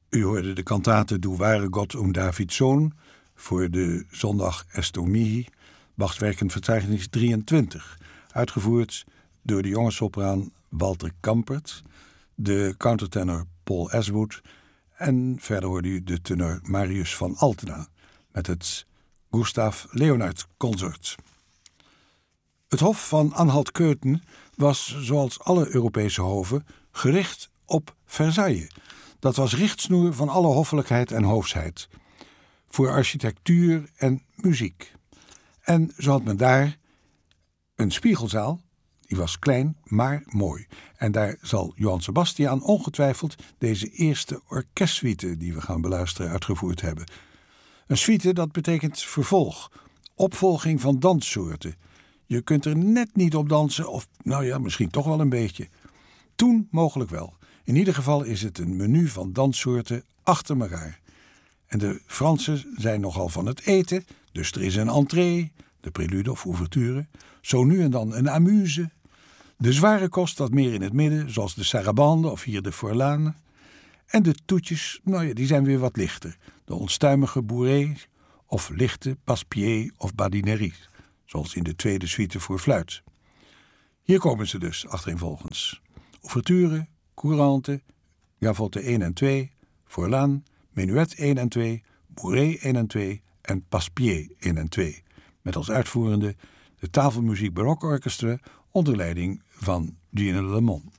U hoorde de kantate Du wahre Gott und Davids Zoon voor de zondag Esto Mihi, Bachs werkenverzeichnis 23, uitgevoerd door de jonge sopraan Walter Kampert, de countertenor Paul Aswood en verder hoorde u de tenor Marius van Altena met het Gustav Leonard Consort. Het hof van Anhalt-Köthen was, zoals alle Europese hoven, gericht op Versailles. Dat was richtsnoer van alle hoffelijkheid en hoofsheid, voor architectuur en muziek. En zo had men daar een spiegelzaal, die was klein, maar mooi. En daar zal Johann Sebastian ongetwijfeld deze eerste orkestsuite die we gaan beluisteren uitgevoerd hebben. Een suite, dat betekent vervolg, opvolging van danssoorten. Je kunt er net niet op dansen, of nou ja, misschien toch wel een beetje. Toen mogelijk wel. In ieder geval is het een menu van danssoorten achter elkaar. En de Fransen zijn nogal van het eten, dus er is een entrée, de prelude of ouverture, zo nu en dan een amuse. De zware kost wat meer in het midden, zoals de sarabande of hier de forlane. En de toetjes, nou ja, die zijn weer wat lichter. De onstuimige bourrées of lichte passepieds of badineries, zoals in de tweede suite voor fluit. Hier komen ze dus achtereenvolgens. Ouverture, courante, gavotte 1 en 2, forlane, menuet 1 en 2, bourrée 1 en 2 en passepied 1 en 2. Met als uitvoerende de Tafelmuziek Baroque Orchestra onder leiding van Gino Lamont.